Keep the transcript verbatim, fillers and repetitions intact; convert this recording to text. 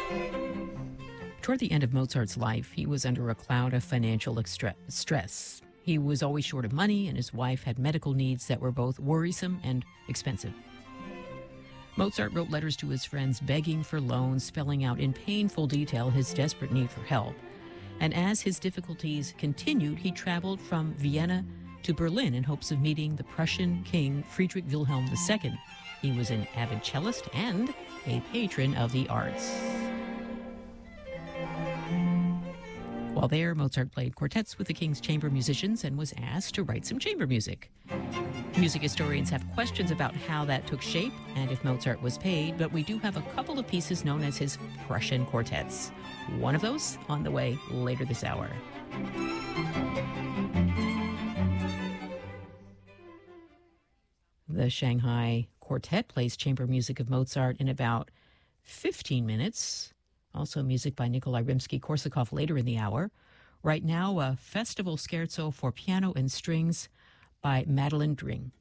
Toward the end of Mozart's life, he was under a cloud of financial extre- stress. He was always short of money, and his wife had medical needs that were both worrisome and expensive. Mozart wrote letters to his friends begging for loans, spelling out in painful detail his desperate need for help. And as his difficulties continued, he traveled from Vienna to Berlin in hopes of meeting the Prussian King Friedrich Wilhelm the Second. He was an avid cellist and a patron of the arts. While there, Mozart played quartets with the King's chamber musicians and was asked to write some chamber music. Music historians have questions about how that took shape and if Mozart was paid, but we do have a couple of pieces known as his Prussian quartets. One of those on the way later this hour. The Shanghai Quartet plays chamber music of Mozart in about fifteen minutes. Also music by Nikolai Rimsky-Korsakov later in the hour. Right now, a festival scherzo for piano and strings by Madeline Dring.